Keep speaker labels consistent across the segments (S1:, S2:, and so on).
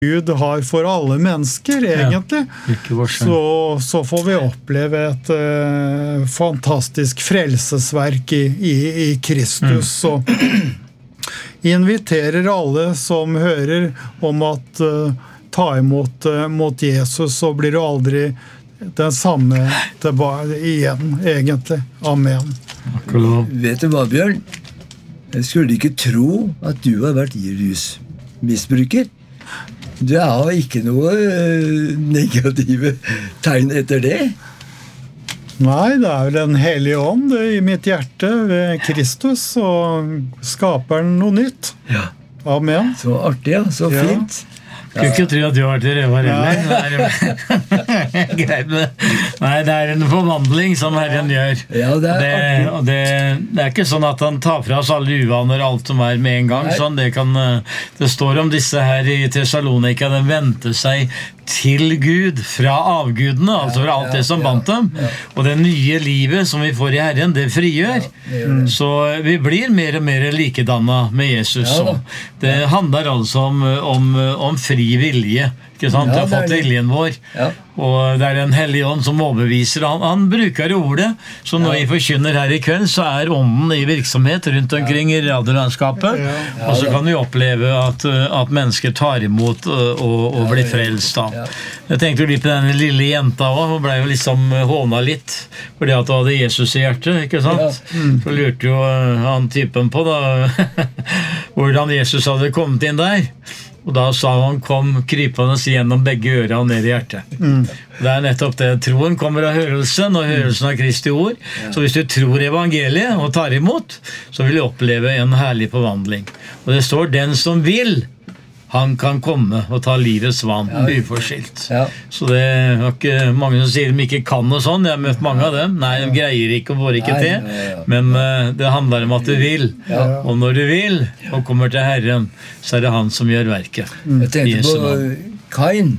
S1: Gud har for alle mennesker, egentlig, så får vi oppleve et fantastisk frelsesverk i Kristus, og inviterer alle som hører om at ta imot Jesus, så blir det aldri den samme igjen, egentlig. Amen.
S2: Vet du hva, Bjørn? Jeg skulle ikke tro at du har vært rusmisbruker. Du har ikke noe negative tegn etter det?
S1: Nei, det vel en hellig ånd i mitt hjerte ved Kristus, og skaper noe nytt.
S2: Ja.
S1: Amen.
S2: Så artig, ja. Så fint.
S3: Skulle ikke tro at du har vært i røva heller. Greit med. Nei, det en forvandling som Herren gjør.
S2: Ja,
S3: det er ikke sånn at han tar fra oss alle uvaner og alt som med en gang. Sånn, det står om disse her i Thessalonika, den venter seg til Gud fra avgudene, altså fra alt det som bandt dem. Og det nye livet som vi får i Herren, det frigjør. Så vi blir mer og mer likedanna med Jesus. Det handler altså om fri vilje, ikke sant? Vi har fått viljen vår, og det den hellige ånd som overbeviser. Han bruker ordet, så når vi forkynner her i kveld, så ånden i virksomhet rundt omkring i radiolandskapet, og så kan vi oppleve at mennesker tar imot og blir frelst da. Jeg tenkte litt på denne lille jenta også, hun ble jo liksom håna litt, fordi at hun hadde Jesus i hjertet, ikke sant? Så lurte jo han typen på da, hvordan Jesus hadde kommet inn der. Og da sa han, kom krypende gjennom begge øra og ned i hjertet. Det nettopp det. Troen kommer av hørelsen, og hørelsen av Kristi ord. Så hvis du tror evangeliet og tar imot, så vil du oppleve en herlig forvandling. Og det står, den som vil, han kan komme og ta livets vann uforskilt. Så det ikke mange som sier de ikke kan og sånn. Jeg har møtt mange av dem. Nei, de greier ikke og får ikke til. Men det handler om at du vil. Og når du vil og kommer til Herren, så det han som gjør verket.
S2: Jeg tenkte på Kain.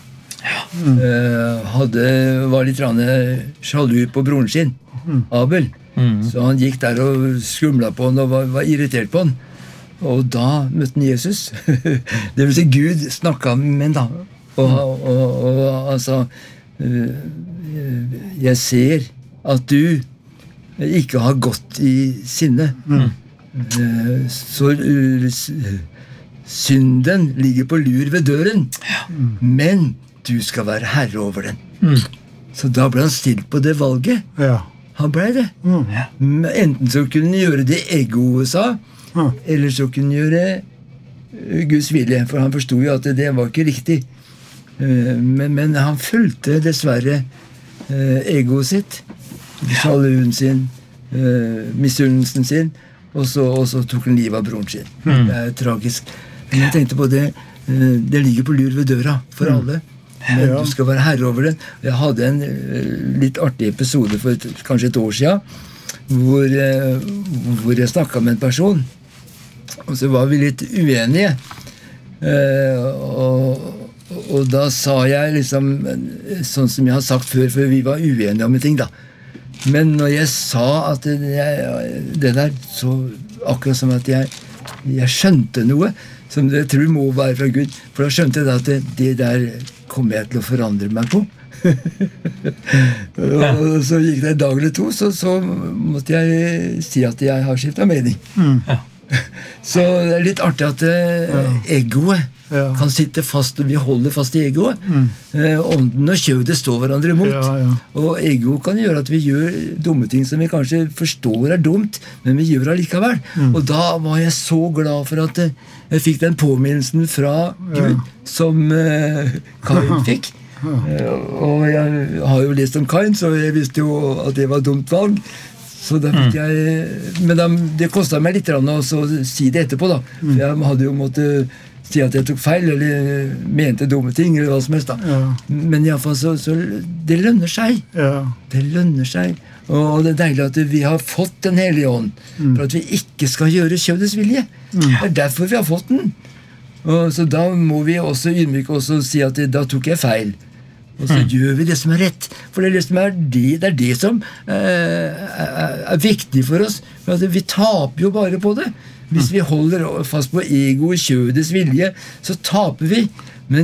S2: Var litt sjalu på broren sin, Abel. Så han gikk der og skumla på han og var irritert på han. Og da møtte han Jesus. Det vil si Gud snakket med han da. Og han sa, jeg ser at du ikke har gått i sinne. Så synden ligger på lur ved døren. Men du skal være herre over den. Så da ble han stilt på det valget. Han ble det. Enten så kunne han gjøre det egoet sa, eller så kunne gjøre Guds vilje, for han forstod jo at det var ikke riktig. Men han fulgte dessverre egoet sitt, sjaluen sin, misunnelsen sin, og så tok han livet av broren sin. Det tragisk. Men jeg tenkte på det, det ligger på lur ved døra for alle. Men du skal være herre over den. Jeg hadde en litt artig episode for kanskje et år siden, hvor jeg snakket med en person, og så var vi litt uenige, og da sa jeg liksom sånn som jeg har sagt før, for vi var uenige om en ting da. Men når jeg sa at det der, så akkurat som at jeg skjønte noe som jeg tror må være fra Gud, for da skjønte jeg at det der kommer jeg til å forandre meg på. Og så gikk det en dag eller to, så måtte jeg si at jeg har skiftet mening. Så det litt artig at egoet kan sitte fast, og vi holder fast i egoet. Ånden og kjødet står hverandre imot. Og ego kan gjøre at vi gjør dumme ting som vi kanskje forstår dumt, men vi gjør det likevel. Og da var jeg så glad for at jeg fikk den påminnelsen fra Gud som Kain fikk. Og jeg har jo lest om Kain, så jeg visste jo at det var et dumt valg. Så da fikk jeg, men det kostet meg litt å si det etterpå da. For jeg hadde jo måttet si at jeg tok feil, eller mente dumme ting, eller hva som helst da. Men i alle fall så det lønner seg. Det lønner seg. Og det deilig at vi har fått den hellige ånd, for at vi ikke skal gjøre kjødets vilje. Det derfor vi har fått den. Og så da må vi også ydmyke oss og si at da tok jeg feil. Og så gjør vi det som rett. For det er det som viktig for oss. For vi taper jo bare på det. Hvis vi holder fast på ego og kjødets vilje, så taper vi.